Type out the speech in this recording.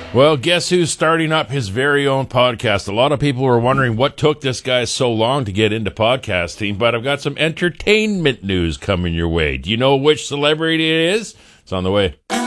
Well, guess who's starting up his very own podcast? A lot of people were wondering what took this guy so long to get into podcasting, but I've got some entertainment news coming your way. Do you know which celebrity it is? It's on the way.